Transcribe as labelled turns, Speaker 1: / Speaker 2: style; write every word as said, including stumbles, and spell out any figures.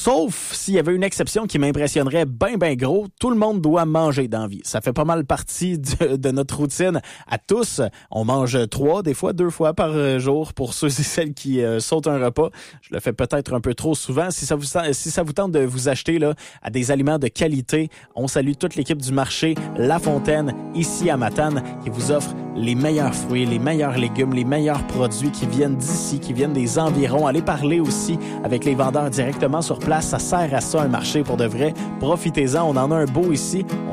Speaker 1: Sauf s'il y avait une exception qui m'impressionnerait bien, bien gros, tout le monde doit manger dans la vie. Ça fait pas mal partie de, de notre routine à tous. On mange trois, des fois deux fois par jour pour ceux et celles qui euh, sautent un repas. Je le fais peut-être un peu trop souvent. Si ça vous, si ça vous tente de vous acheter là, à des aliments de qualité, on salue toute l'équipe du marché La Fontaine, ici à Matane, qui vous offre les meilleurs fruits, les meilleurs légumes, les meilleurs produits qui viennent d'ici, qui viennent des environs. Allez parler aussi avec les vendeurs directement sur place. Ça sert à ça, un marché pour de vrai. Profitez-en, on en a un beau ici.